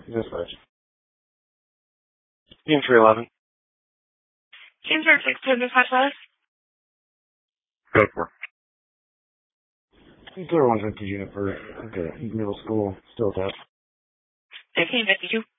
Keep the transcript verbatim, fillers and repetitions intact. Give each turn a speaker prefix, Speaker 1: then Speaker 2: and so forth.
Speaker 1: Dispatch. Team three eleven.
Speaker 2: Team three six two, dispatch us.
Speaker 1: Go for it. Team zero one fifty unit for okay, middle school, still attached.
Speaker 2: fifteen fifty-two.